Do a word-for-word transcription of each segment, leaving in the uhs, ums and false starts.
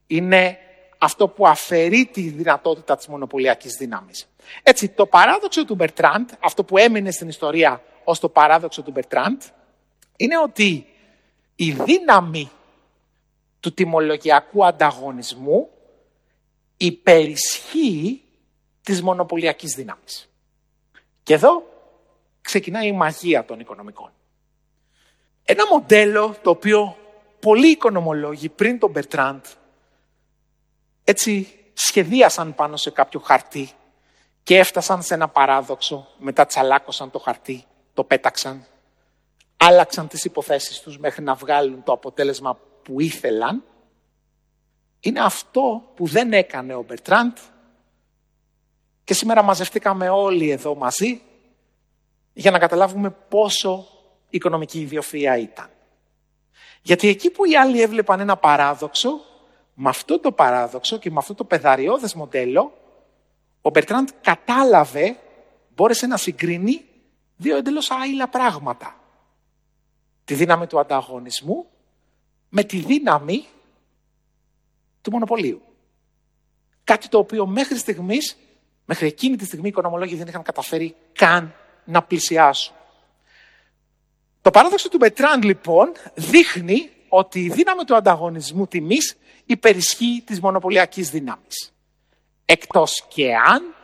Είναι αυτό που αφαιρεί τη δυνατότητα της μονοπωλιακής δύναμης. Έτσι, το παράδοξο του Μπερτράντ, αυτό που έμεινε στην ιστορία ως το παράδοξο του Μπερτράντ, είναι ότι η δύναμη του τιμολογιακού ανταγωνισμού υπερισχύει της μονοπωλιακής δύναμης. Και εδώ ξεκινάει η μαγεία των οικονομικών. Ένα μοντέλο το οποίο πολλοί οικονομολόγοι πριν τον Μπερτράντ έτσι σχεδίασαν πάνω σε κάποιο χαρτί και έφτασαν σε ένα παράδοξο, μετά τσαλάκωσαν το χαρτί, το πέταξαν, άλλαξαν τις υποθέσεις τους μέχρι να βγάλουν το αποτέλεσμα που ήθελαν, είναι αυτό που δεν έκανε ο Μπερτράντ και σήμερα μαζευτήκαμε όλοι εδώ μαζί για να καταλάβουμε πόσο οικονομική ιδιοφυΐα ήταν. Γιατί εκεί που οι άλλοι έβλεπαν ένα παράδοξο, με αυτό το παράδοξο και με αυτό το πεδαριώδες μοντέλο, ο Μπερτράντ κατάλαβε, μπόρεσε να συγκρίνει δύο εντελώς άειλα πράγματα. Τη δύναμη του ανταγωνισμού με τη δύναμη του μονοπωλίου. Κάτι το οποίο μέχρι στιγμής, μέχρι εκείνη τη στιγμή οι οικονομολόγοι δεν είχαν καταφέρει καν να πλησιάσουν. Το παράδοξο του Μπερτράντ λοιπόν δείχνει ότι η δύναμη του ανταγωνισμού τιμής υπερισχύει της μονοπωλιακής δύναμης. Εκτός και αν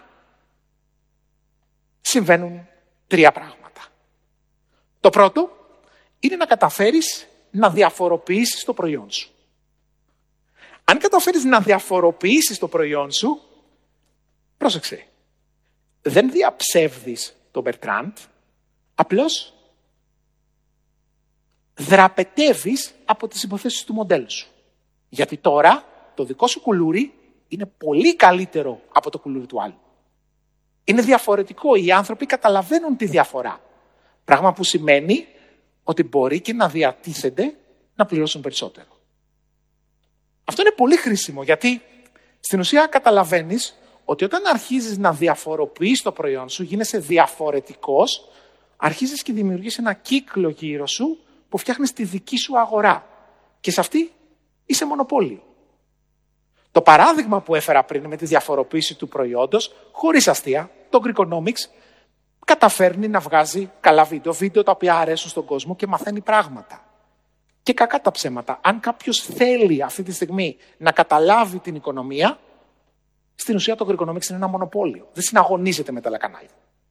συμβαίνουν τρία πράγματα. Το πρώτο είναι να καταφέρεις να διαφοροποιήσεις το προϊόν σου. Αν καταφέρεις να διαφοροποιήσεις το προϊόν σου, πρόσεξε, δεν διαψεύδεις τον Μπερτράντ, απλώς δραπετεύεις από τις υποθέσεις του μοντέλου σου. Γιατί τώρα το δικό σου κουλούρι είναι πολύ καλύτερο από το κουλούρι του άλλου. Είναι διαφορετικό, οι άνθρωποι καταλαβαίνουν τη διαφορά. Πράγμα που σημαίνει ότι μπορεί και να διατίθενται να πληρώσουν περισσότερο. Αυτό είναι πολύ χρήσιμο, γιατί στην ουσία καταλαβαίνεις ότι όταν αρχίζεις να διαφοροποιείς το προϊόν σου, γίνεσαι διαφορετικός, αρχίζεις και δημιουργείς ένα κύκλο γύρω σου που φτιάχνεις τη δική σου αγορά. Και σε αυτή είσαι μονοπόλιο. Το παράδειγμα που έφερα πριν με τη διαφοροποίηση του προϊόντος, χωρίς αστεία, το Greekonomics καταφέρνει να βγάζει καλά βίντεο, βίντεο τα οποία αρέσουν στον κόσμο και μαθαίνει πράγματα. Και κακά τα ψέματα. Αν κάποιος θέλει αυτή τη στιγμή να καταλάβει την οικονομία, στην ουσία το Greekonomics είναι ένα μονοπόλιο. Δεν συναγωνίζεται με τα άλλα κανάλια.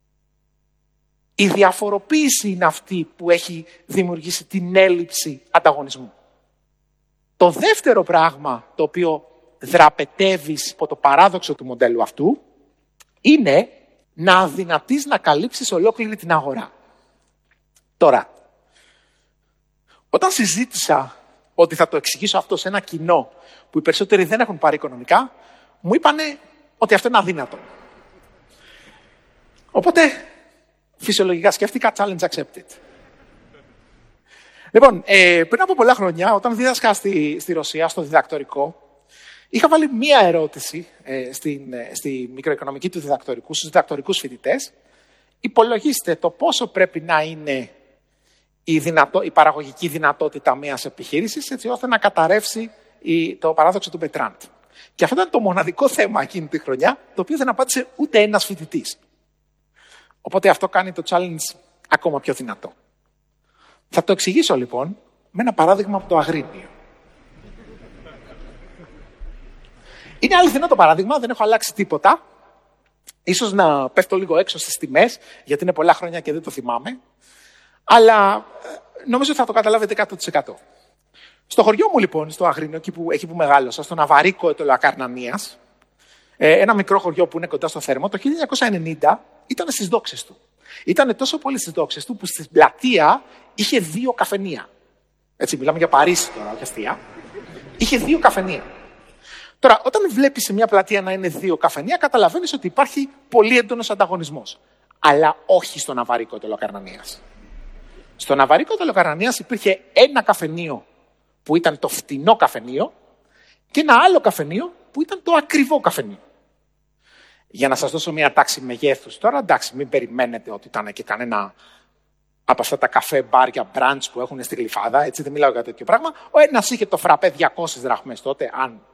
Η διαφοροποίηση είναι αυτή που έχει δημιουργήσει την έλλειψη ανταγωνισμού. Το δεύτερο πράγμα το οποίο δραπετεύεις από το παράδοξο του μοντέλου αυτού είναι να αδυνατείς να καλύψεις ολόκληρη την αγορά. Τώρα, όταν συζήτησα ότι θα το εξηγήσω αυτό σε ένα κοινό που οι περισσότεροι δεν έχουν πάρει οικονομικά, μου είπανε ότι αυτό είναι αδύνατο. Οπότε, φυσιολογικά σκέφτηκα challenge accepted. Λοιπόν, ε, πριν από πολλά χρόνια, όταν δίδασκα στη, στη Ρωσία, στο διδακτορικό, είχα βάλει μία ερώτηση ε, στην, ε, στη μικροοικονομική του διδακτορικού, στους διδακτορικούς φοιτητές. Υπολογίστε το πόσο πρέπει να είναι η, δυνατό, η παραγωγική δυνατότητα μιας επιχείρησης, έτσι ώστε να καταρρεύσει η, το παράδοξο του Μπερτράντ. Και αυτό ήταν το μοναδικό θέμα εκείνη τη χρονιά, το οποίο δεν απάντησε ούτε ένας φοιτητής. Οπότε αυτό κάνει το challenge ακόμα πιο δυνατό. Θα το εξηγήσω λοιπόν με ένα παράδειγμα από το Αγρίνιο. Είναι αληθινό το παράδειγμα, δεν έχω αλλάξει τίποτα. Ίσως να πέφτω λίγο έξω στις τιμές, γιατί είναι πολλά χρόνια και δεν το θυμάμαι. Αλλά νομίζω θα το καταλάβετε εκατό τοις εκατό. Στο χωριό μου λοιπόν, στο Αγρίνιο, εκεί που, εκεί που μεγάλωσα, στο Ναβαρίκο Ετωλακαρνανίας, ένα μικρό χωριό που είναι κοντά στο Θέρμο, το χίλια εννιακόσια ενενήντα ήταν στις δόξες του. Ήταν τόσο πολύ στις δόξες του που στην πλατεία είχε δύο καφενεία. Έτσι, μιλάμε για Παρίσι τώρα, όχι αστεία. Είχε δύο καφενεία. Τώρα, όταν βλέπεις σε μια πλατεία να είναι δύο καφενεία, καταλαβαίνεις ότι υπάρχει πολύ έντονος ανταγωνισμός. Αλλά όχι στο Ναβαρίκο Ετωλακαρνανίας. Στο Ναβαρίκο Ετωλακαρνανίας υπήρχε ένα καφενείο που ήταν το φτηνό καφενείο και ένα άλλο καφενείο που ήταν το ακριβό καφενείο. Για να σας δώσω μια τάξη μεγέθους τώρα, εντάξει, μην περιμένετε ότι ήταν και κανένα από αυτά τα καφέ, μπάρια, μπραντς που έχουν στη Γλυφάδα, έτσι δεν μιλάω για τέτοιο πράγμα. Ο ένας είχε το φραπέ διακόσιες δραχμές τότε, αν